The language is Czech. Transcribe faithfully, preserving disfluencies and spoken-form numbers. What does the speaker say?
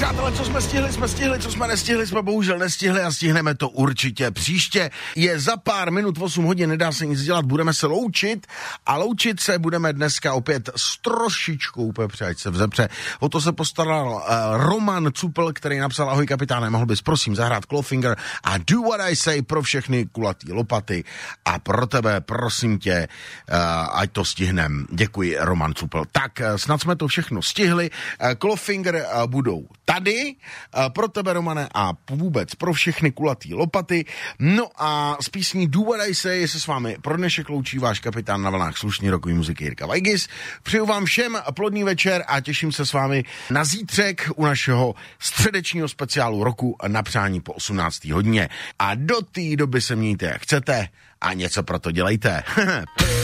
Přátelé, co jsme stihli, jsme stihli, co jsme nestihli, jsme bohužel nestihli a stihneme to určitě příště. Je za pár minut osm hodin, nedá se nic dělat, budeme se loučit a loučit se budeme dneska opět s trošičkou, úplně přijď se vzepře. O to se postaral uh, Roman Cupel, který napsal: ahoj kapitáne, mohl bys prosím zahrát Clawfinger a Do What I Say pro všechny kulatý lopaty a pro tebe, prosím tě, uh, ať to stihnem. Děkuji, Roman Cupel. Tak, uh, snad jsme to všechno stihli. Uh, Clawfinger uh, budou tady, uh, pro tebe, Romane, a vůbec pro všechny kulatý lopaty. No a s písní Do What I Say se s vámi pro dnešek loučí váš kapitán na vlnách slušný rokový muziky Jirka Vajgis. Přeju vám všem plodný večer a těším se s vámi na zítřek u našeho středečního speciálu roku na přání po osmnácté hodině. A do té doby se mějte jak chcete a něco pro to dělejte.